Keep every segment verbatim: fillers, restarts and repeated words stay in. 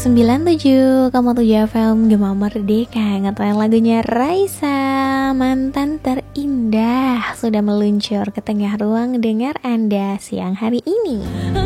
sembilan tujuh koma tujuh F M Gema Merdeka, ngetren lagunya Raisa, Mantan Terindah, sudah meluncur ke tengah ruang dengar Anda siang hari ini.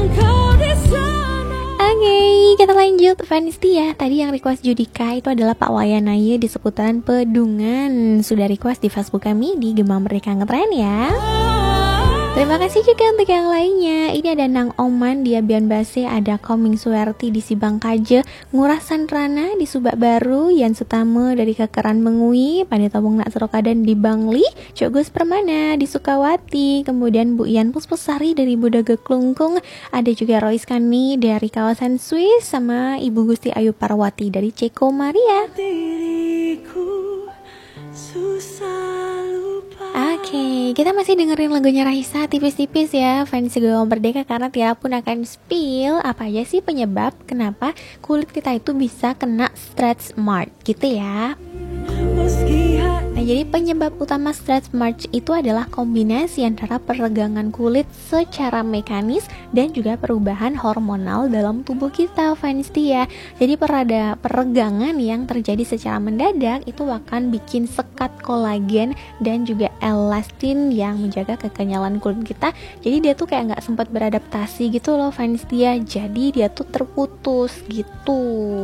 Oke, okay, kita lanjut. Fans Tia, tadi yang request Judika itu adalah Pak Wayanaya di seputaran Pedungan. Sudah request di Facebook kami di Gema Merdeka Ngetren ya. Terima kasih juga untuk yang lainnya. Ini ada Nang Oman di Abian Base, ada Koming Suwerti di Sibangkaje, Ngurah Sandrana di Subak Baru, Yan Sutama dari Kekeran Mengui, Pandai Tobong Nak Serokadan di Bangli, Cogus Permana di Sukawati, kemudian Bu Ian Puspusari dari Budaga Klungkung, ada juga Rois Kani dari kawasan Swiss, sama Ibu Gusti Ayu Parwati dari Ceko Maria. Diriku susah lupa. Oke, okay, kita masih dengerin lagunya Raisa tipis-tipis ya, fans Gema Merdeka, karena Tia pun akan spill apa aja sih penyebab kenapa kulit kita itu bisa kena stretch mark gitu ya. Nah, jadi penyebab utama stretch mark itu adalah kombinasi antara peregangan kulit secara mekanis dan juga perubahan hormonal dalam tubuh kita, fans Tia. Jadi perada peregangan yang terjadi secara mendadak itu akan bikin sekat kolagen dan juga elastin yang menjaga kekenyalan kulit kita. Jadi dia tuh kayak nggak sempat beradaptasi gitu loh, fans Tia. Jadi dia tuh terputus gitu.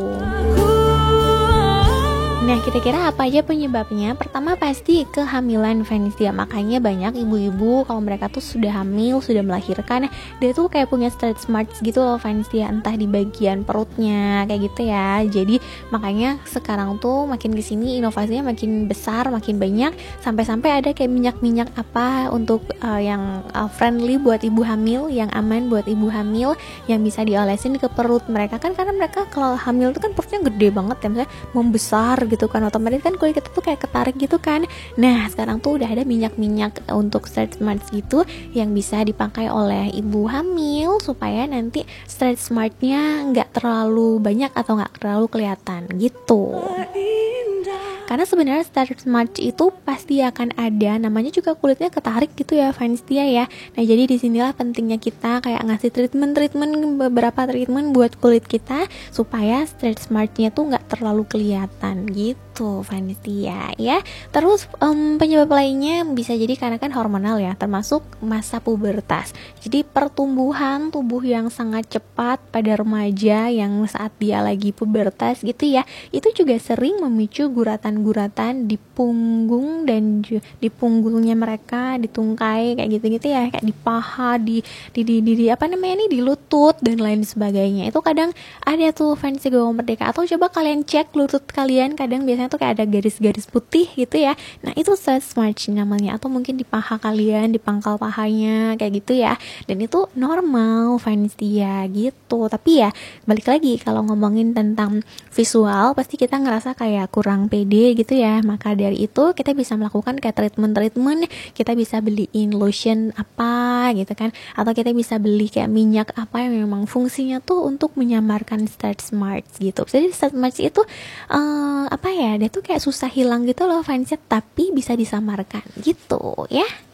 Nah, kira-kira apa aja penyebabnya? Pertama pasti kehamilan, fans Tia. Makanya banyak ibu-ibu kalau mereka tuh sudah hamil, sudah melahirkan, dia tuh kayak punya stretch marks gitu loh, fans Tia, entah di bagian perutnya kayak gitu ya. Jadi makanya sekarang tuh makin kesini inovasinya makin besar, makin banyak, sampai-sampai ada kayak minyak-minyak apa untuk uh, yang uh, friendly buat ibu hamil, yang aman buat ibu hamil, yang bisa diolesin ke perut mereka kan, karena mereka kalau hamil tuh kan perutnya gede banget ya, misalnya membesar gitu kan, otomatis kan kulit kita tuh kayak ketarik gitu kan. Nah, sekarang tuh udah ada minyak-minyak untuk stretch marks gitu yang bisa dipakai oleh ibu hamil supaya nanti stretch marknya nggak terlalu banyak atau nggak terlalu kelihatan gitu. Karena sebenarnya stretch mark itu pasti akan ada, namanya juga kulitnya ketarik gitu ya, fans Tia ya. Nah, jadi disinilah pentingnya kita kayak ngasih treatment-treatment, beberapa treatment buat kulit kita supaya stretch marknya tuh nggak terlalu kelihatan gitu, fans Tia ya. Terus um, penyebab lainnya bisa jadi karena kan hormonal ya, termasuk masa pubertas. Jadi pertumbuhan tubuh yang sangat cepat pada remaja yang saat dia lagi pubertas gitu ya, itu juga sering memicu guratan guratan di punggung dan ju- di punggungnya mereka, di tungkai kayak gitu-gitu ya, kayak di paha, di di di, di, di apa namanya nih, di lutut dan lain sebagainya. Itu kadang ada tuh fans Gema Merdeka, atau coba kalian cek lutut kalian, kadang biasanya tuh kayak ada garis-garis putih gitu ya. Nah, itu stretch mark namanya, atau mungkin di paha kalian, di pangkal pahanya kayak gitu ya. Dan itu normal, fans Tia gitu. Tapi ya balik lagi, kalau ngomongin tentang visual pasti kita ngerasa kayak kurang pede gitu ya. Maka dari itu kita bisa melakukan kayak treatment-treatment, kita bisa beliin lotion apa gitu kan, atau kita bisa beli kayak minyak apa yang memang fungsinya tuh untuk menyamarkan stretch marks gitu. Jadi stretch marks itu uh, apa ya, dia tuh kayak susah hilang gitu loh fansnya, tapi bisa disamarkan gitu ya.